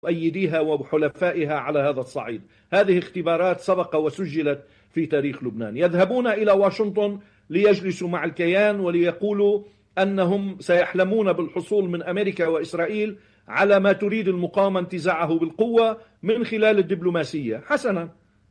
مؤيديها وحلفائها على هذا الصعيد. هذه اختبارات سبق وسجلت في تاريخ لبنان. يذهبون إلى واشنطن ليجلسوا مع الكيان وليقولوا أنهم سيحلمون بالحصول من أمريكا وإسرائيل على ما تريد المقاومة انتزاعه بالقوة من خلال الدبلوماسية. حسنا،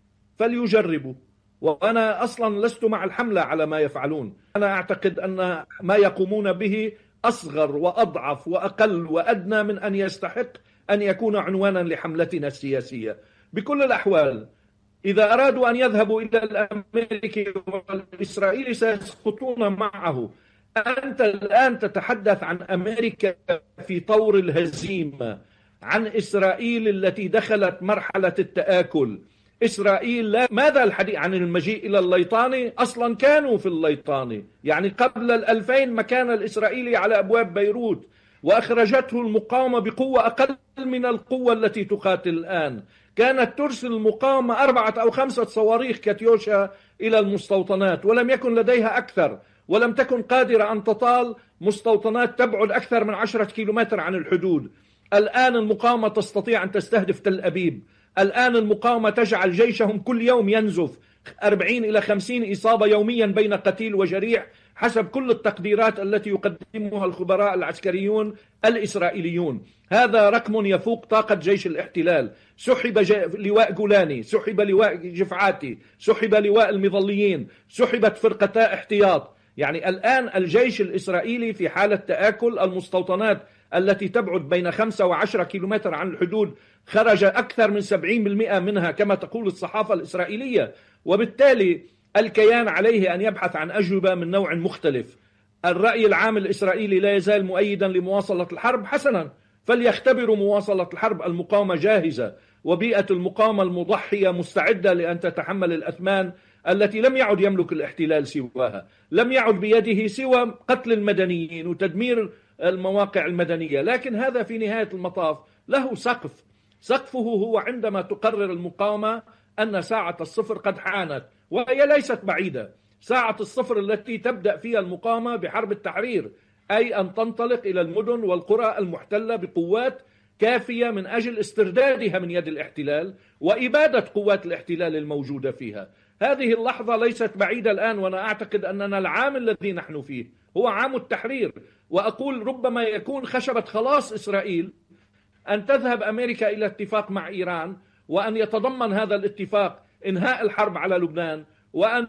فليجربوا. وأنا أصلا لست مع الحملة على ما يفعلون. أنا أعتقد أن ما يقومون به أصغر وأضعف وأقل وأدنى من أن يستحق أن يكون عنوانا لحملتنا السياسية. بكل الأحوال إذا أرادوا أن يذهبوا إلى الأمريكي والإسرائيلي سيسقطون معه. أنت الآن تتحدث عن أمريكا في طور الهزيمة، عن إسرائيل التي دخلت مرحلة التآكل. إسرائيل ماذا الحديث عن المجيء إلى الليطاني؟ أصلا كانوا في الليطاني، يعني قبل 2000 ما كان الإسرائيلي على أبواب بيروت، وأخرجته المقاومة بقوة أقل من القوة التي تقاتل الآن. كانت ترسل المقاومة 4 أو 5 صواريخ كاتيوشا إلى المستوطنات، ولم يكن لديها أكثر، ولم تكن قادرة أن تطال مستوطنات تبعد أكثر من 10 كيلومتر عن الحدود. الآن المقاومة تستطيع أن تستهدف تل أبيب. الآن المقاومة تجعل جيشهم كل يوم ينزف 40 إلى 50 إصابة يوميا بين قتيل وجريح حسب كل التقديرات التي يقدمها الخبراء العسكريون الإسرائيليون. هذا رقم يفوق طاقة جيش الاحتلال. سحب لواء جولاني، سحب لواء جفعاتي، سحب لواء المظليين، سحبت فرقتا احتياط. يعني الآن الجيش الإسرائيلي في حالة تآكل. المستوطنات التي تبعد بين 5 و10 كيلومتر عن الحدود خرج أكثر من 70% منها كما تقول الصحافة الإسرائيلية. وبالتالي الكيان عليه أن يبحث عن أجوبة من نوع مختلف. الرأي العام الإسرائيلي لا يزال مؤيدا لمواصلة الحرب. حسنا، فليختبروا مواصلة الحرب. المقاومة جاهزة، وبيئة المقاومة المضحية مستعدة لأن تتحمل الأثمان التي لم يعد يملك الاحتلال سواها. لم يعد بيده سوى قتل المدنيين وتدمير المواقع المدنية. لكن هذا في نهاية المطاف له سقف. سقفه هو عندما تقرر المقاومة أن ساعة الصفر قد حانت، وهي ليست بعيدة. ساعة الصفر التي تبدأ فيها المقاومة بحرب التحرير، أي أن تنطلق إلى المدن والقرى المحتلة بقوات كافية من أجل استردادها من يد الاحتلال وإبادة قوات الاحتلال الموجودة فيها. هذه اللحظة ليست بعيدة الآن، وأنا أعتقد أننا العام الذي نحن فيه هو عام التحرير. وأقول ربما يكون خشبة خلاص إسرائيل أن تذهب أمريكا إلى اتفاق مع إيران، وأن يتضمن هذا الاتفاق إنهاء الحرب على لبنان، وأن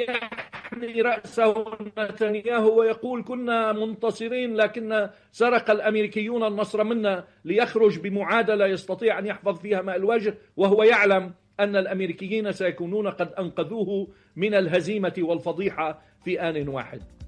يحني رأسه نتنياهو ويقول كنا منتصرين لكن سرق الأمريكيون النصر منا، ليخرج بمعادلة يستطيع أن يحفظ فيها ماء الوجه، وهو يعلم أن الأمريكيين سيكونون قد أنقذوه من الهزيمة والفضيحة في آن واحد.